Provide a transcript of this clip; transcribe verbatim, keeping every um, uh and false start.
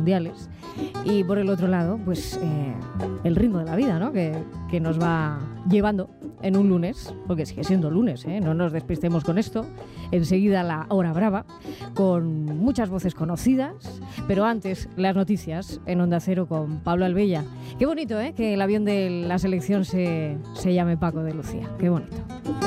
mundiales. Y por el otro lado, pues eh, el ritmo de la vida, ¿no? Que, que nos va llevando en un lunes, porque sigue siendo lunes, ¿eh? No nos despistemos con esto. Enseguida la hora brava, con muchas voces conocidas, pero antes las noticias en Onda Cero con Pablo Albella. Qué bonito, ¿eh? Que el avión de la selección se, se llame Paco de Lucía. Qué bonito.